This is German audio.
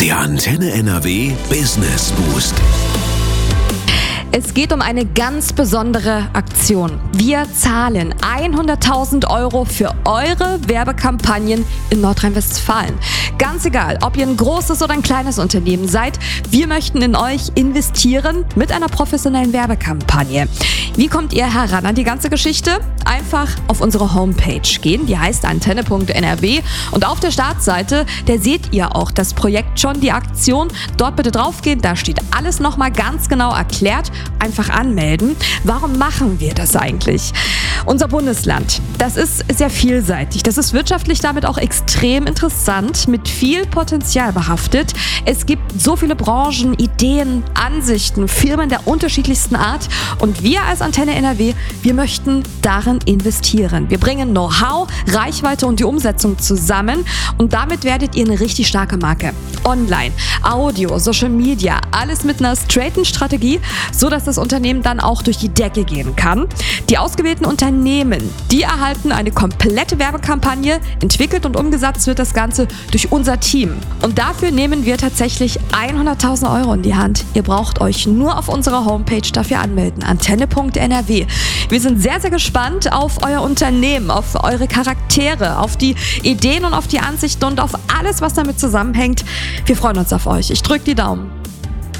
Der Antenne NRW Business Boost. Es geht um eine ganz besondere Aktion. Wir zahlen 100.000 € für eure Werbekampagnen in Nordrhein-Westfalen. Ganz egal, ob ihr ein großes oder ein kleines Unternehmen seid, wir möchten in euch investieren mit einer professionellen Werbekampagne. Wie kommt ihr heran an die ganze Geschichte? Einfach auf unsere Homepage gehen, die heißt antenne.nrw, und auf der Startseite, da seht ihr auch das Projekt schon, die Aktion. Dort bitte draufgehen, da steht alles nochmal ganz genau erklärt. Einfach anmelden. Warum machen wir das eigentlich? Unser Bundesland, das ist sehr vielseitig. Das ist wirtschaftlich damit auch extrem interessant, mit viel Potenzial behaftet. Es gibt so viele Branchen, Ideen, Ansichten, Firmen der unterschiedlichsten Art. Und wir als Antenne NRW, wir möchten darin investieren. Wir bringen Know-how, Reichweite und die Umsetzung zusammen. Und damit werdet ihr eine richtig starke Marke. Online, Audio, Social Media, alles mit einer straighten Strategie, so dass das Unternehmen dann auch durch die Decke gehen kann. Die ausgewählten Unternehmen, die erhalten eine komplette Werbekampagne. Entwickelt und umgesetzt wird das Ganze durch unser Team. Und dafür nehmen wir tatsächlich 100.000 € in die Hand. Ihr braucht euch nur auf unserer Homepage dafür anmelden, antenne.nrw. Wir sind sehr, sehr gespannt auf euer Unternehmen, auf eure Charaktere, auf die Ideen und auf die Ansichten und auf alles, was damit zusammenhängt. Wir freuen uns auf euch. Ich drücke die Daumen.